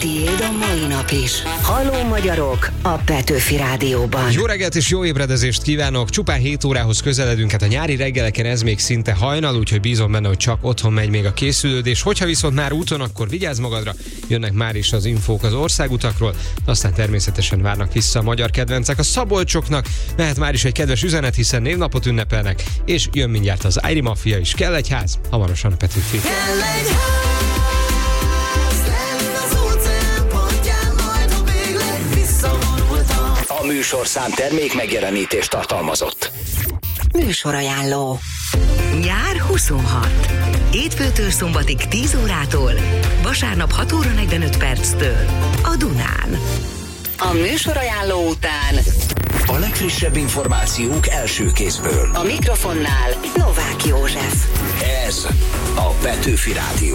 Tiéd a mai nap is. Halló magyarok a Petőfi Rádióban. Jó reggelt és jó ébredezést kívánok! Csupán 7 órához közeledünk, hát a nyári reggeleken ez még szinte hajnal, úgyhogy bízom benne, hogy csak otthon megy még a készülődés. Hogyha viszont már úton, akkor vigyázz magadra, jönnek már is az infók az országutakról, aztán természetesen várnak vissza a magyar kedvencek. A szabolcsoknak mehet már is egy kedves üzenet, hiszen névnapot ünnepelnek, és jön mindjárt az Áiri Mafia is. Kell egy ház? Hamarosan a Petőfi. Kell egy ház, lenn az óceán partján, majd ha végleg visszavonultam. A műsorszám termék megjelenítést tartalmazott. Műsorajánló. Nyár 26. Hétfőtől szombatig 10 órától, vasárnap 6 óra 45 perctől a Dunán. A műsorajánló után A legfrissebb információk első kézből. a mikrofonnál Novák József. Ez a Petőfi Rádió.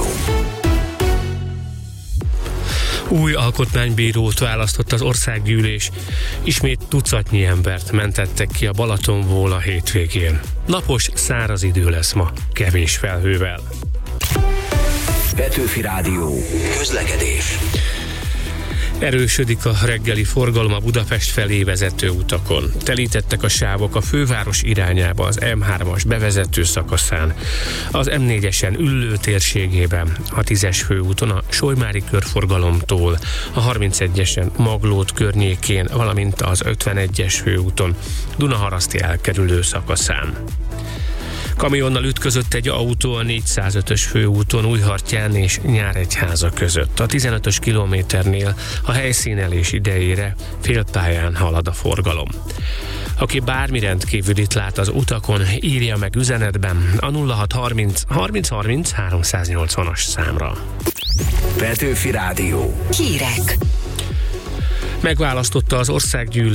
Új alkotmánybírót választott az országgyűlés. Ismét tucatnyi embert mentettek ki a Balatonból a hétvégén. Napos, száraz idő lesz ma, kevés felhővel. Petőfi Rádió. Közlekedés. Erősödik a reggeli forgalom a Budapest felé vezető utakon. Telítettek a sávok a főváros irányába az M3-as bevezető szakaszán, az M4-esen Üllő térségében, a 10-es főúton a Solymári körforgalomtól, a 31-esen Maglód környékén, valamint az 51-es főúton Dunaharaszti elkerülő szakaszán. Kamionnal ütközött egy autó a 405-ös főúton Újhartyán és Nyíregyháza között. A 15-ös kilométernél a helyszínelés idejére félpályán halad a forgalom. Aki bármi rendkívülit lát az utakon, írja meg üzenetben a 0630 30 30 380-as számra. Petőfi Rádió. Hírek. Megválasztotta az országgyűlés